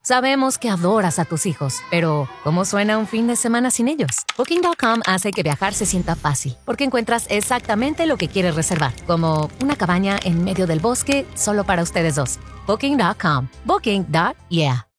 Sabemos que adoras a tus hijos, pero ¿cómo suena un fin de semana sin ellos? Booking.com hace que viajar se sienta fácil, porque encuentras exactamente lo que quieres reservar, como una cabaña en medio del bosque solo para ustedes dos. Booking.com. Booking.yeah.